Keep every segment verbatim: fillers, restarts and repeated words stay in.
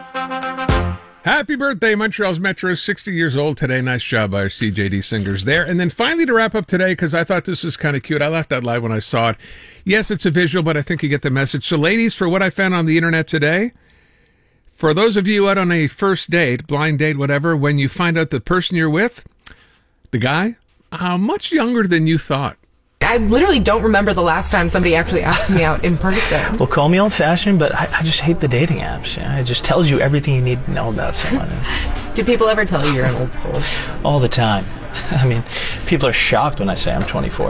Happy birthday, Montreal's Metro is sixty years old today. Nice job by our C J D singers there. And then finally to wrap up today, because I thought this was kind of cute. I laughed out loud when I saw it. Yes, it's a visual, but I think you get the message. So ladies, for what I found on the internet today, for those of you out on a first date, blind date, whatever, when you find out the person you're with, the guy, uh, much younger than you thought. I literally don't remember the last time somebody actually asked me out in person. Well, call me old-fashioned, but I, I just hate the dating apps. Yeah, it just tells you everything you need to know about someone. Do people ever tell you you're an old soul? All the time. I mean, people are shocked when I say I'm twenty-four.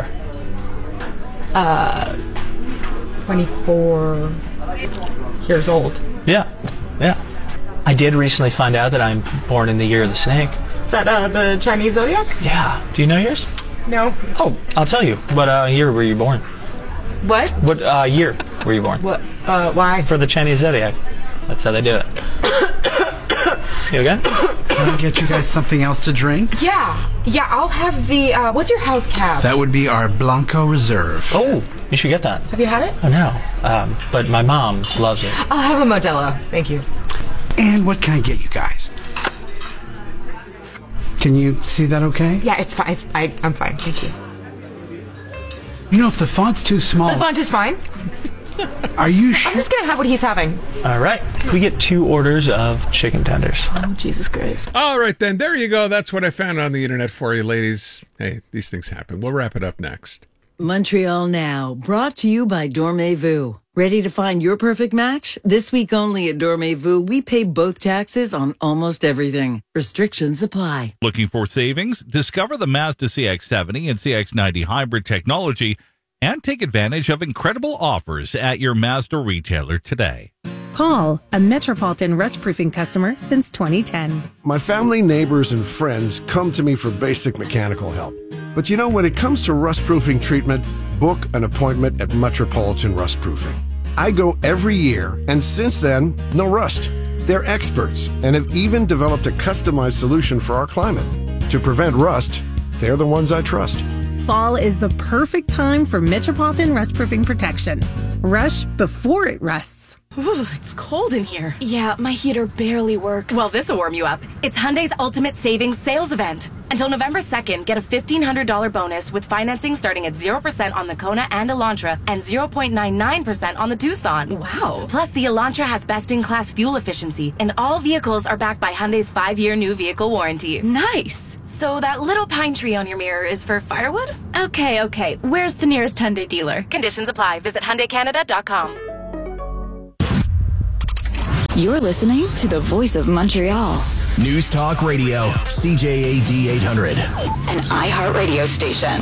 Uh, twenty-four years old. Yeah, yeah. I did recently find out that I'm born in the year of the snake. Is that uh, the Chinese zodiac? Yeah. Do you know yours? No. Oh, I'll tell you. What uh, year were you born? What? What uh, year were you born? What? Uh, why? For the Chinese zodiac. That's how they do it. You okay? Can I get you guys something else to drink? Yeah. Yeah, I'll have the, uh, what's your house cab? That would be our Blanco Reserve. Oh, you should get that. Have you had it? Oh, no. Um, but my mom loves it. I'll have a Modelo. Thank you. And what can I get you guys? Can you see that okay? Yeah, it's fine. It's, I, I'm fine. Thank you. You know, if the font's too small... The font is fine. Are you sure? I'm just going to have what he's having. All right. Can we get two orders of chicken tenders? Oh, Jesus Christ. All right, then. There you go. That's what I found on the internet for you, ladies. Hey, these things happen. We'll wrap it up next. Montreal Now, brought to you by Dormez-vous. Ready to find your perfect match? This week only at Dormez-vous, we pay both taxes on almost everything. Restrictions apply. Looking for savings? Discover the Mazda C X seventy and C X ninety hybrid technology and take advantage of incredible offers at your Mazda retailer today. Paul, a Metropolitan rust proofing customer since twenty ten. My family, neighbors, and friends come to me for basic mechanical help. But you know, when it comes to rust proofing treatment, book an appointment at Metropolitan Rust Proofing. I go every year, and since then, no rust. They're experts and have even developed a customized solution for our climate. To prevent rust, they're the ones I trust. Fall is the perfect time for Metropolitan rust proofing protection. Rush before it rusts. Ooh, it's cold in here. Yeah, my heater barely works. Well, this'll warm you up. It's Hyundai's Ultimate Savings Sales Event. Until November second, get a fifteen hundred dollars bonus with financing starting at zero percent on the Kona and Elantra and zero point nine nine percent on the Tucson. Wow. Plus, the Elantra has best-in-class fuel efficiency, and all vehicles are backed by Hyundai's five-year new vehicle warranty. Nice. So that little pine tree on your mirror is for firewood? Okay, okay. Where's the nearest Hyundai dealer? Conditions apply. Visit Hyundai Canada dot com. You're listening to the voice of Montreal. News Talk Radio, C J A D eight hundred. An iHeartRadio station.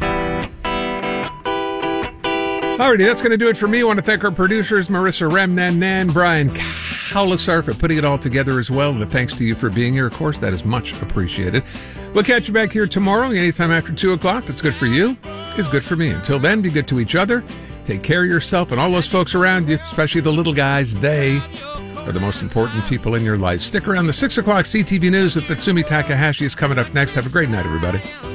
Alrighty, that's going to do it for me. I want to thank our producers, Marissa Remnan, Brian Kaulisar, for putting it all together as well. And thanks to you for being here, of course. That is much appreciated. We'll catch you back here tomorrow, anytime after two o'clock. That's good for you. It's good for me. Until then, be good to each other. Take care of yourself and all those folks around you, especially the little guys. They are the most important people in your life. Stick around. The six o'clock C T V News with Mitsumi Takahashi is coming up next. Have a great night, everybody.